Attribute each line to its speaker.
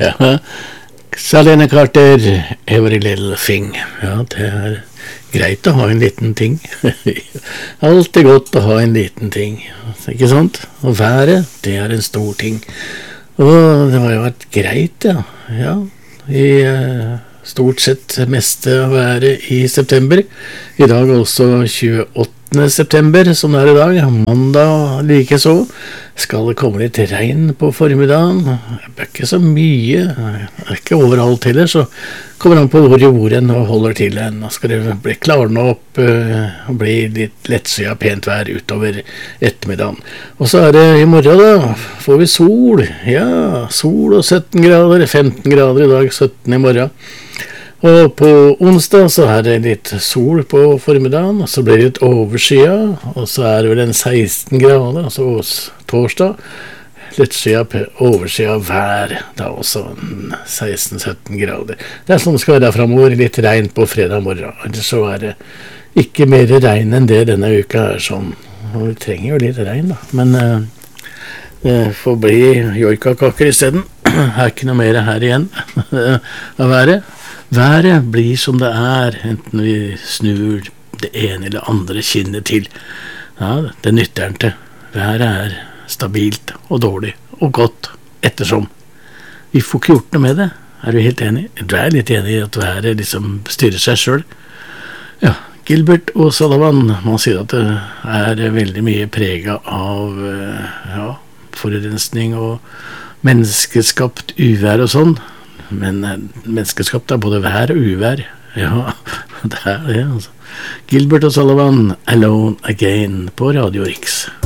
Speaker 1: Ja, Salene Carter, Every Little Thing. Ja, det greit å ha en liten ting. Alltid godt å ha en liten ting, ikke sant? Og været, det en stor ting. Og det har jo vært greit, ja, i stort sett meste av været i september. I dag også 28. september, som det i dag, mandag like så, skal det komme litt regn på formiddagen. Det ikke så mye, det ikke overalt heller, så kommer det an på hvor en holder til en. Nå skal det bli klarne opp og bli litt lettsida pent vær utover ettermiddagen. Og så det i morgen da, får vi sol, ja, sol og 17 grader, 15 grader i dag, 17 i morgen. Og på onsdag så det litt sol på formiddagen, og så blir det litt overskya, og så det vel en 16 grader, altså torsdag, lettskia, overskya vær, da også 16-17 grader. Det sånn det skal være fremover, litt regn på fredag morgen, ellers så det ikke mer regn enn det denne uka sånn. Og vi trenger jo litt regn da, men det får bli joikakaker i stedet. Ikke noe mer her igjen av været. Været blir som det enten vi snur det ene eller andre kinnet til. Ja, det nytter den til. Været stabilt og dårlig og godt ettersom. Vi får ikke gjort noe med det. Du helt enig? Du litt enig i at været liksom styrer seg selv? Ja, Gilbert og Sullivan, man sier at det veldig mye preget av forurensning og menneskeskapt uvær og sånn. Men menneskeskapt både vær og uvær. Ja, det det altså. Gilbert og Sullivan, Alone Again på Radio Riks.